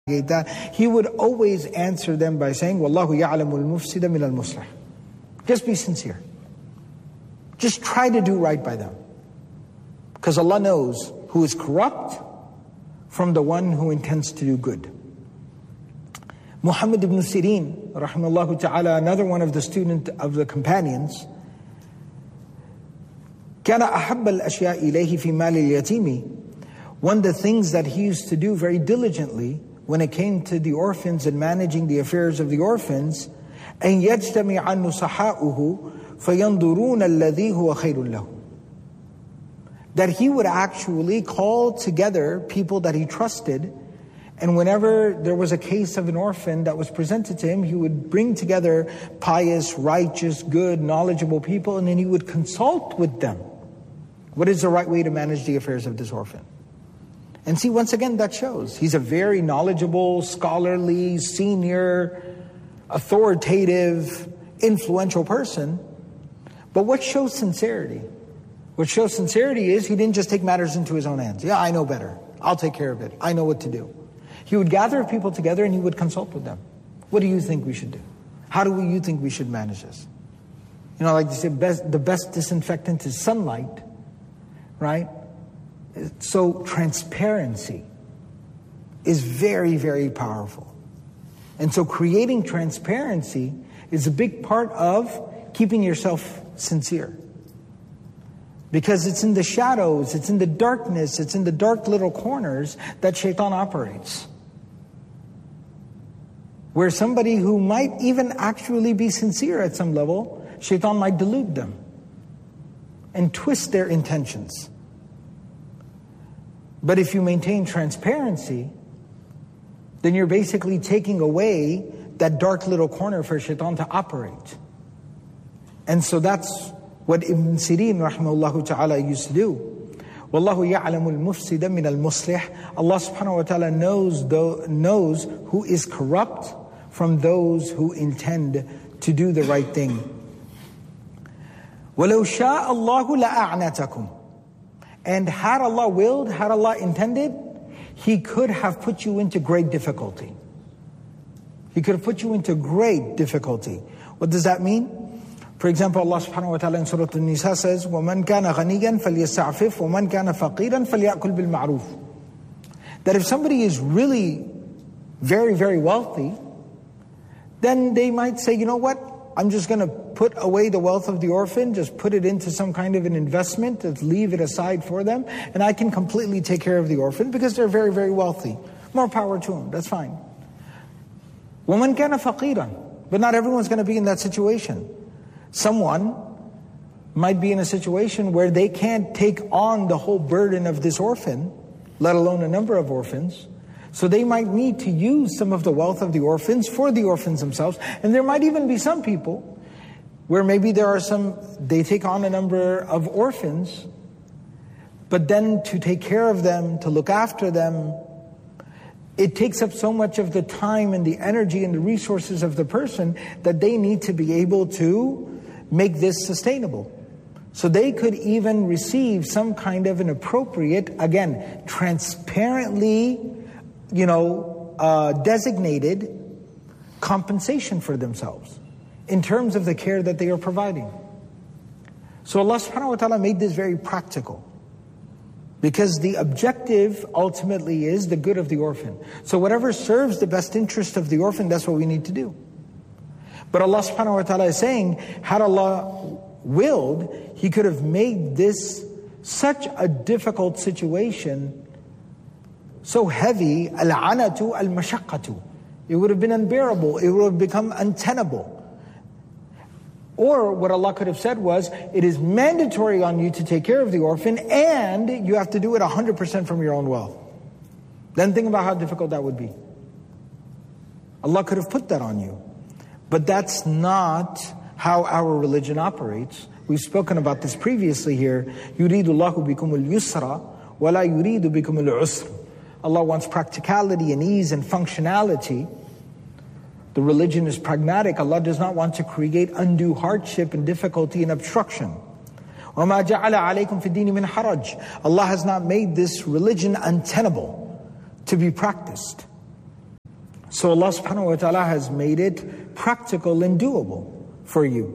that, he would always answer them by saying, Wallahu ya'lamu al-mufsida min al-muslih. Just be sincere. Just try to do right by them. Because Allah knows who is corrupt from the one who intends to do good. Muhammad ibn Sirin, rahimahullah ta'ala, another one of the students of the companions, كان أحب الأشياء إليه في مال اليتيم. One of the things that he used to do very diligently when it came to the orphans and managing the affairs of the orphans, أن يجتمع نصحاؤه فينظرون الذي هو خير له. That he would actually call together people that he trusted, and whenever there was a case of an orphan that was presented to him, he would bring together pious, righteous, good, knowledgeable people, and then he would consult with them. What is the right way to manage the affairs of this orphan? And see, once again, that shows he's a very knowledgeable, scholarly, senior, authoritative, influential person. But what shows sincerity? What shows sincerity is he didn't just take matters into his own hands. Yeah, I know better. I'll take care of it. I know what to do. He would gather people together and he would consult with them. What do you think we should do? How do you think we should manage this? You know, like they say, the best disinfectant is sunlight, right? So transparency is very, very powerful. And so creating transparency is a big part of keeping yourself sincere. Because it's in the shadows, it's in the darkness, it's in the dark little corners that shaitan operates. Where somebody who might even actually be sincere at some level, shaitan might delude them and twist their intentions. But if you maintain transparency, then you're basically taking away that dark little corner for shaitan to operate. And so that's what Ibn Sirin rahimahullah ta'ala used to do. Wallahu ya'lamu al-mufsida min al-muslih. Allah subhanahu wa ta'ala knows who is corrupt from those who intend to do the right thing. وَلَوْ شَاءَ اللَّهُ لَأَعْنَتَكُمْ. And had Allah willed, had Allah intended, He could have put you into great difficulty. He could have put you into great difficulty. What does that mean? For example, Allah subhanahu wa ta'ala in Surah An-Nisa says, وَمَنْ كَانَ غَنِيًّا فَلْيَسْتَعْفِفْ وَمَنْ كَانَ فَقِيرًا فَلْيَأْكُلْ بِالْمَعْرُوفِ. That if somebody is really very, very wealthy, then they might say, you know what? I'm just going to put away the wealth of the orphan, just put it into some kind of an investment, just leave it aside for them, and I can completely take care of the orphan because they're very, very wealthy. More power to them, that's fine. وَمَنْ كَانَ فَقِيرًا. But not everyone's going to be in that situation. Someone might be in a situation where they can't take on the whole burden of this orphan, let alone a number of orphans. So they might need to use some of the wealth of the orphans for the orphans themselves. And there might even be some people where maybe they take on a number of orphans, but then to take care of them, to look after them, it takes up so much of the time and the energy and the resources of the person that they need to be able to make this sustainable. So they could even receive some kind of an appropriate, again, transparently, designated compensation for themselves in terms of the care that they are providing. So Allah subhanahu wa ta'ala made this very practical. Because the objective ultimately is the good of the orphan. So whatever serves the best interest of the orphan, that's what we need to do. But Allah subhanahu wa ta'ala is saying, had Allah willed, He could have made this such a difficult situation, so heavy, al-anatu al-mashaqqatu. It would have been unbearable. It would have become untenable. Or what Allah could have said was, it is mandatory on you to take care of the orphan, and you have to do it 100% from your own wealth. Then think about how difficult that would be. Allah could have put that on you. But that's not how our religion operates. We've spoken about this previously here. يُرِيدُ اللَّهُ بِكُمُ الْيُسْرَ وَلَا يُرِيدُ بِكُمُ الْعُسْرَ. Allah wants practicality and ease and functionality. The religion is pragmatic. Allah does not want to create undue hardship and difficulty and obstruction. وَمَا جَعَلَ عَلَيْكُمْ فِي الدِّينِ مِنْ حَرَجٍ. Allah has not made this religion untenable to be practiced. So Allah subhanahu wa ta'ala has made it practical and doable for you.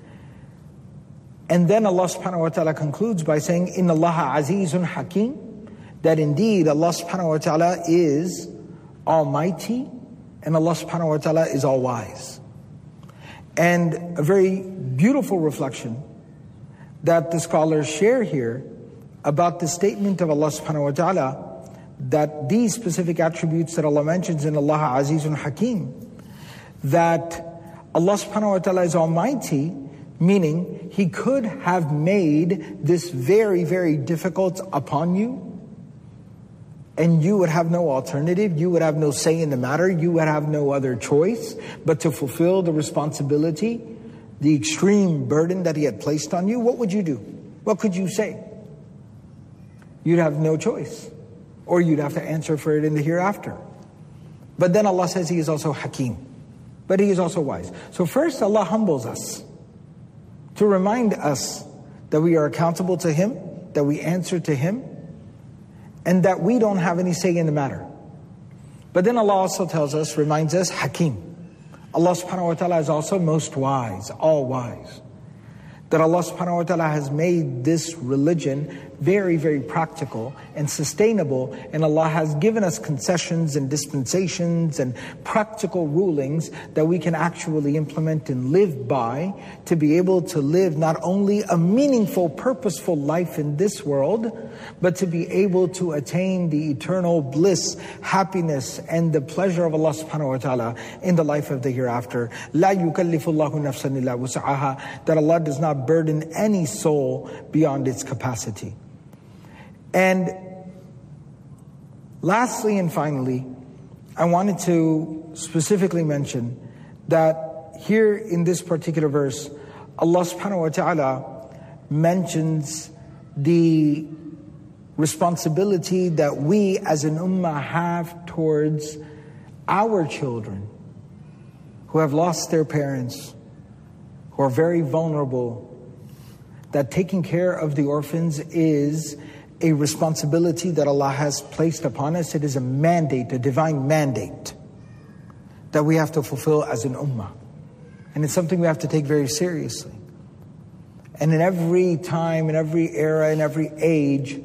And then Allah subhanahu wa ta'ala concludes by saying, Inna Allah azizun hakim, that indeed Allah subhanahu wa ta'ala is almighty and Allah subhanahu wa ta'ala is all wise. And a very beautiful reflection that the scholars share here about the statement of Allah subhanahu wa ta'ala, that these specific attributes that Allah mentions in Allah Azizun Hakim, that Allah subhanahu wa ta'ala is almighty, meaning He could have made this very, very difficult upon you, and you would have no alternative, you would have no say in the matter, you would have no other choice but to fulfill the responsibility, the extreme burden that He had placed on you. What would you do? What could you say? You'd have no choice, or you'd have to answer for it in the hereafter. But then Allah says He is also Hakim, but He is also wise. So first Allah humbles us to remind us that we are accountable to Him, that we answer to Him, and that we don't have any say in the matter. But then Allah also tells us, reminds us, Hakim. Allah subhanahu wa ta'ala is also most wise, all wise. That Allah subhanahu wa ta'ala has made this religion very, very practical and sustainable, and Allah has given us concessions and dispensations and practical rulings that we can actually implement and live by to be able to live not only a meaningful, purposeful life in this world, but to be able to attain the eternal bliss, happiness, and the pleasure of Allah subhanahu wa ta'ala in the life of the hereafter. لا يكلف الله نفسا إلا وسعها, that Allah does not burden any soul beyond its capacity. And lastly and finally, I wanted to specifically mention that here in this particular verse, Allah subhanahu wa ta'ala mentions the responsibility that we as an ummah have towards our children who have lost their parents, who are very vulnerable, that taking care of the orphans is a responsibility that Allah has placed upon us. It is a mandate, a divine mandate that we have to fulfill as an ummah. And it's something we have to take very seriously. And in every time, in every era, in every age,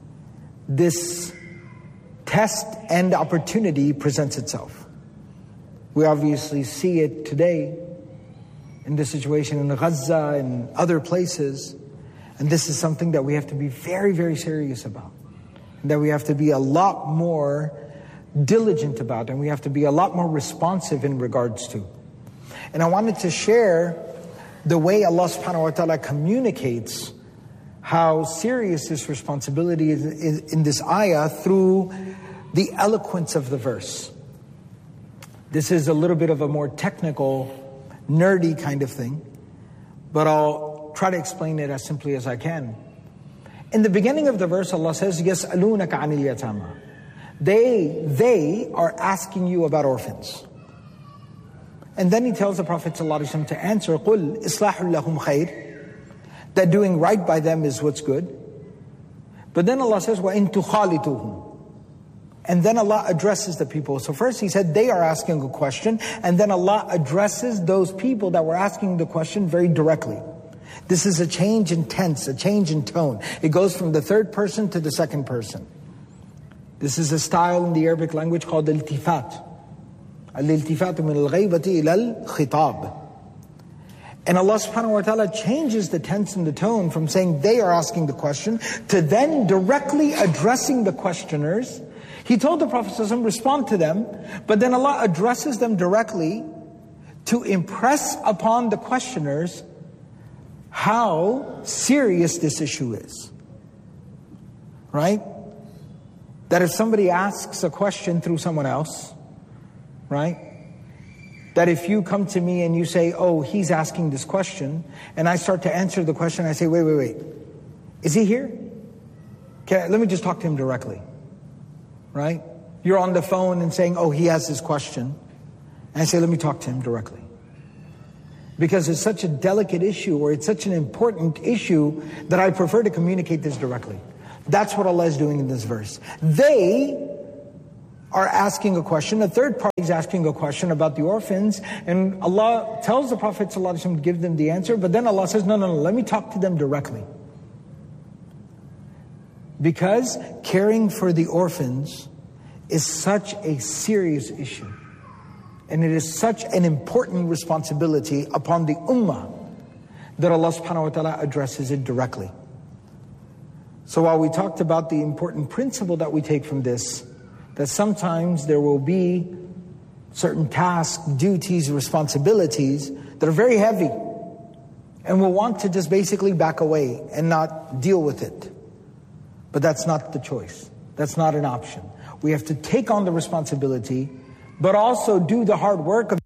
this test and opportunity presents itself. We obviously see it today in the situation in Gaza and other places. And this is something that we have to be very, very serious about. And that we have to be a lot more diligent about, and we have to be a lot more responsive in regards to. And I wanted to share the way Allah subhanahu wa ta'ala communicates how serious this responsibility is in this ayah through the eloquence of the verse. This is a little bit of a more technical, nerdy kind of thing, but I'll try to explain it as simply as I can. In the beginning of the verse, Allah says, يَسْأَلُونَكَ عَنِ الْيَتَامَى. They are asking you about orphans. And then He tells the Prophet ﷺ to answer, قُلْ إِصْلَاحُ لَهُمْ خَيْرٌ, that doing right by them is what's good. But then Allah says, وَإِن تُخَالِطُوهُمْ, and then Allah addresses the people. So first He said they are asking a question, and then Allah addresses those people that were asking the question very directly. This is a change in tense, a change in tone. It goes from the third person to the second person. This is a style in the Arabic language called al-iltifat. Al-iltifat min al-ghaybati ila al-khitab. And Allah subhanahu wa ta'ala changes the tense and the tone from saying they are asking the question to then directly addressing the questioners. He told the Prophet ﷺ, respond to them, but then Allah addresses them directly to impress upon the questioners how serious this issue is. Right? That if somebody asks a question through someone else, right? That if you come to me and you say, oh, he's asking this question, and I start to answer the question, I say, wait. Is he here? Let me just talk to him directly. Right? You're on the phone and saying, oh, he has this question. And I say, let me talk to him directly. Because it's such a delicate issue, or it's such an important issue, that I prefer to communicate this directly. That's what Allah is doing in this verse. They are asking a question, a third party is asking a question about the orphans, and Allah tells the Prophet ﷺ to give them the answer, but then Allah says, no, let me talk to them directly. Because caring for the orphans is such a serious issue, and it is such an important responsibility upon the ummah that Allah subhanahu wa ta'ala addresses it directly. So while we talked about the important principle that we take from this, that sometimes there will be certain tasks, duties, responsibilities that are very heavy, and we'll want to just basically back away and not deal with it. But that's not the choice. That's not an option. We have to take on the responsibility, but also do the hard work of